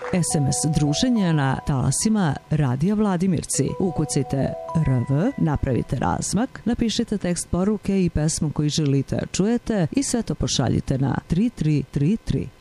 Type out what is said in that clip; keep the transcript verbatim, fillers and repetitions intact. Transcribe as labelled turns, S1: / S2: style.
S1: es em es druženja na talasima Radija Vladimirci. Ukucajte R V, napravite razmak, napišite tekst poruke i pesmu koju želite da čujete i sve to pošaljite na tri tri tri tri.